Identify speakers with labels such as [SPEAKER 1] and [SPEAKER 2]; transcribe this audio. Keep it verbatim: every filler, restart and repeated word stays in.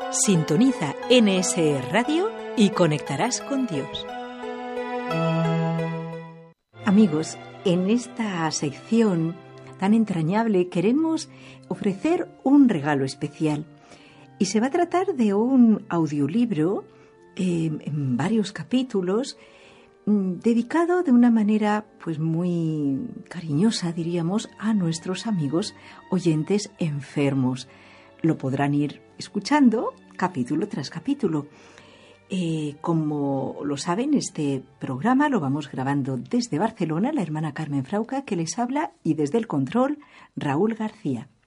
[SPEAKER 1] Sintoniza N S E Radio y conectarás con Dios. Amigos, en esta sección tan entrañable queremos ofrecer un regalo especial. Y se va a tratar de un audiolibro eh, en varios capítulos, dedicado de una manera pues muy cariñosa, diríamos, a nuestros amigos oyentes enfermos. Lo podrán ir escuchando capítulo tras capítulo. Eh, como lo saben, este programa lo vamos grabando desde Barcelona, la hermana Carmen Frauca, que les habla, y desde el control, Raúl García.